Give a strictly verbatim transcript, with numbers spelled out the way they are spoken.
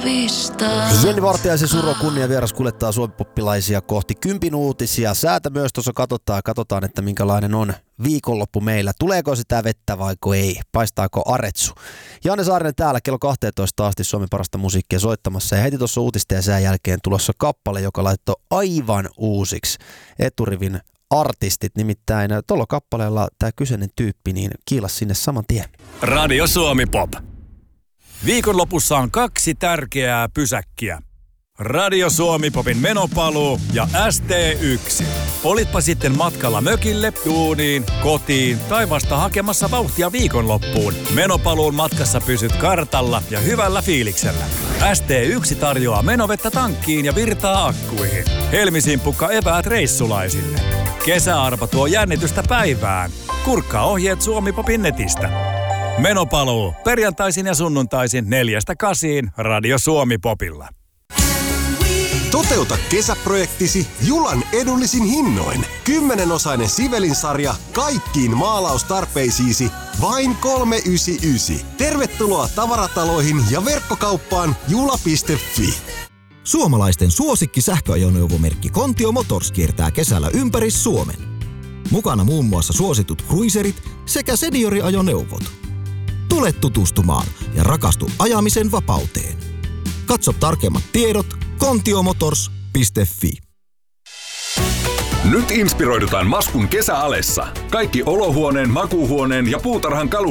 ravistaa. Jenni Vartiaisen suro kunnia vieras kuljettaa suomipoppilaisia kohti kympin uutisia. Säätä myös tuossa katsotaan, katsotaan, että minkälainen on viikonloppu meillä. Tuleeko sitä vettä vaiko ei? Paistaako aretsu? Janne Saarinen täällä kello kaksitoista asti Suomen parasta musiikkia soittamassa. Ja heti tuossa uutisten ja sään jälkeen tulossa kappale, joka laittoi aivan uusiksi eturivin artistit. Nimittäin tuolla kappaleella tämä kyseinen tyyppi niin kiilasi sinne saman tien. Radio Suomi Pop. Viikonlopussa on kaksi tärkeää pysäkkiä. Radio Suomi Popin menopaluu ja S T yksi. Olitpa sitten matkalla mökille, duuniin, kotiin tai vasta hakemassa vauhtia viikonloppuun. Menopaluun matkassa pysyt kartalla ja hyvällä fiiliksellä. S T yksi tarjoaa menovettä tankkiin ja virtaa akkuihin. Helmisimpukka eväät reissulaisille. Kesäarpa tuo jännitystä päivään. Kurkkaa ohjeet Suomi Popin netistä. Menopaluu perjantaisin ja sunnuntaisin neljästä kasiin Radio Suomi Popilla. Toteuta kesäprojektisi Julan edullisin hinnoin. Kymmenenosainen Sivelin-sarja kaikkiin maalaustarpeisiisi vain kolme yhdeksänkymmentäyhdeksän. Tervetuloa tavarataloihin ja verkkokauppaan jula piste fi. Suomalaisten suosikki sähköajoneuvomerkki Kontio Motors kiertää kesällä ympäri Suomen. Mukana muun muassa suositut cruiserit sekä senioriajoneuvot. Tule tutustumaan ja rakastu ajamisen vapauteen. Katso tarkemmat tiedot kontiomotors piste fi. Nyt inspiroidutaan Maskun kesäalessa. Kaikki olohuoneen, makuuhuoneen ja puutarhan kalusteet